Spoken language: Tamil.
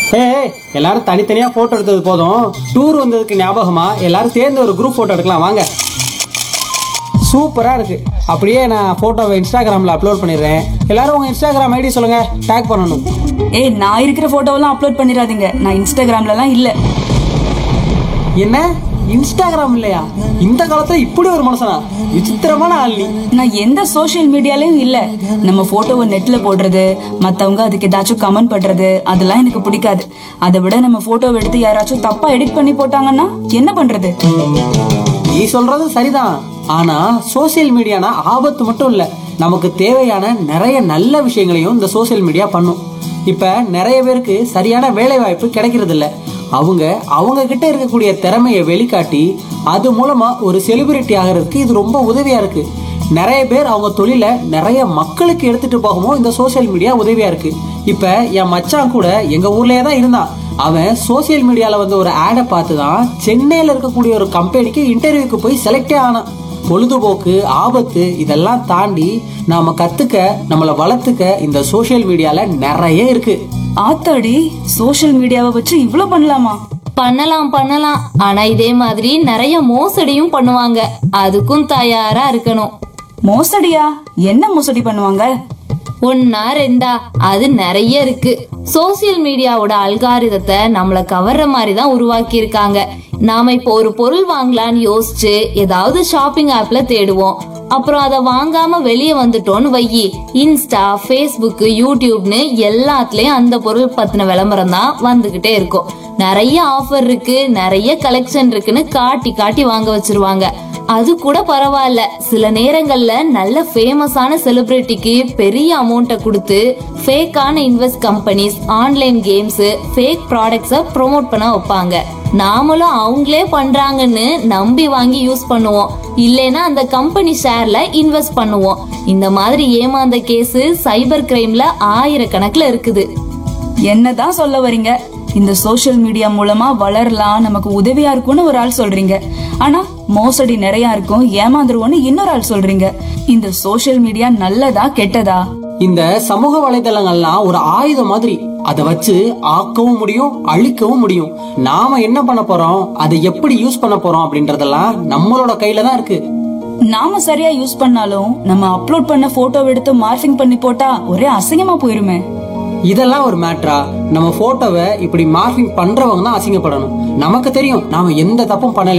ஏய், எல்லாரும் தனித்தனியா போட்டோ எடுத்தது போதும். டூர் வந்ததுக்கு ஞாபகமா எல்லாரும் சேர்ந்து ஒரு குரூப் போட்டோ எடுக்கலாம் வாங்க. சூப்பரா இருக்கு. அப்படியே நான் போட்டோவை இன்ஸ்டாகிராம்ல அப்லோட் பண்ணிடுறேன். எல்லாரும் உங்க இன்ஸ்டாகிராம் ஐடி சொல்லுங்க, டேக் பண்ணணும். ஏய், நான் இருக்கிற போட்டோவெல்லாம் அப்லோட் பண்ணிடாதீங்க. நான் இன்ஸ்டாகிராம்லலாம் இல்ல. என்ன இன்ஸ்டாகிராம் இல்லையா? இந்த காலத்துல இப்படி ஒரு மனுஷனா? விசித்திரமான ஆள் நீ. நான் எந்த சோஷியல் மீடியாலயும் இல்ல. நம்ம போட்டோவை நெட்ல போடுறது, மத்தவங்க அதுக்கு ஏதாச்சும் கமெண்ட் பண்றது, அதெல்லாம் எனக்கு பிடிக்காது. அதை விட நம்ம போட்டோவை எடுத்து யாராச்சும் தப்பா எடிட் பண்ணி போட்டாங்கன்னா என்ன பண்றது? நீ சொல்றது சரிதான். ஆனா சோசியல் மீடியானா ஆபத்து மட்டும் இல்ல, நமக்கு தேவையான நிறைய நல்ல விஷயங்களையும் இந்த சோசியல் மீடியா பண்ணும். இப்ப நிறைய பேருக்கு சரியான வேலை வாய்ப்பு கிடைக்கிறது இல்ல. அவங்க கிட்ட இருக்கக்கூடிய திறமையை வெளிக்காட்டி அது மூலமா ஒரு செலிபிரிட்டி ஆகிறதுக்கு இது ரொம்ப உதவியா இருக்கு. நிறைய பேர் அவங்க தொழில நிறைய மக்களுக்கு எடுத்துட்டு போகவும் இந்த சோசியல் மீடியா உதவியா இருக்கு. இப்ப என் மச்சான் கூட எங்க ஊர்லயே தான் இருந்தான். அவன் சோசியல் மீடியால வந்து ஒரு ஆடை பார்த்து தான் சென்னையில இருக்கக்கூடிய ஒரு கம்பெனிக்கு இன்டர்வியூக்கு போய் செலக்டே ஆனான். பொழுதுபோக்கு, ஆபத்து இதெல்லாம் தாண்டி நாம கத்துக்க, நம்மளை வளர்த்துக்க இந்த சோசியல் மீடியால நிறைய இருக்கு. ஆத்தாடி, சோஷியல் மீடியாவை வச்சு இவ்ளோ பண்ணலாமா? பண்ணலாம். ஆனா இதே மாதிரி நிறைய மோசடியும் பண்ணுவாங்க. அதுக்கும் தயாரா இருக்கணும். மோசடியா? என்ன மோசடி பண்ணுவாங்க? ஒன்னா ரெண்டா, அது நிறைய இருக்கு. சோசியல் மீடியாவோட அல்காரிதத்தை நம்மள கவர்ற மாதிரி தான் உருவாக்கி இருக்காங்க. நாம இப்போ ஒரு பொருள் வாங்கலாம்னு யோசிச்சு ஏதாவது ஷாப்பிங் ஆப்ல தேடுவோம். அப்புறம் அதை வாங்காம வெளியே வந்துட்டோம்னு வையி, இன்ஸ்டா, ஃபேஸ்புக், யூடியூப்னு எல்லாத்துலயும் அந்த பொருள் பத்தின விளம்பரம் தான் வந்துகிட்டே இருக்கும். நிறைய ஆஃபர் இருக்கு, நிறைய கலெக்ஷன் இருக்குன்னு காட்டி காட்டி வாங்க வச்சிருவாங்க. அது கூட பரவாயில்ல, சில நேரங்கள்ல நல்ல ஃபேமஸான செலிபிரிட்டிக்கு பெரிய அமௌண்ட்டை கொடுத்து ஃபேக்கான invest companies, online games, fake ப்ராடக்ட்ஸை ப்ரோமோட் பண்ண வைப்பாங்க. நாமளும் அவங்களே பண்றாங்கன்னு நம்பி வாங்கி யூஸ் பண்ணுவோம். இல்லைன்னா அந்த கம்பெனி ஷேர்ல இன்வெஸ்ட் பண்ணுவோம். இந்த மாதிரி ஏமாந்த கேஸ் சைபர் கிரைம்ல ஆயிரக்கணக்குல இருக்குது. என்னதான் சொல்ல வர்றீங்க? இந்த சோஷியல் மீடியா மூலமா வளரலாம், நமக்கு உதவியா இருக்கும்னு ஒரு ஆள் சொல்றீங்க. ஆனா மோசடி நிறைய இருக்கும், ஏமாந்துருவோம்னு இன்னொரு ஆள் சொல்றீங்க. இந்த சோஷியல் மீடியா நல்லதா கெட்டதா? இந்த சமூக வலைதளங்கள்லாம் ஒரு ஆயுதம் மாதிரி. அதை வச்சு ஆக்கவும் முடியும், அழிக்கவும் முடியும். நாம என்ன பண்ண போறோம், அதை எப்படி யூஸ் பண்ண போறோம் அப்படின்றதெல்லாம் நம்மளோட கையில தான் இருக்கு. நாம சரியா யூஸ் பண்ணாலும் நம்ம அப்லோட் பண்ண போட்டோ எடுத்து மார்ஃபிங் பண்ணி போட்டா ஒரே அசிங்கமா போயிருமே. இதெல்லாம் ஒரு மேட்டரா? நம்ம போட்டோவை இப்படி மார்க்கிங் பண்றவங்க தான் அசிங்கப்படணும். நமக்கு தெரியும் நாம எந்த தப்பும் பண்ணல.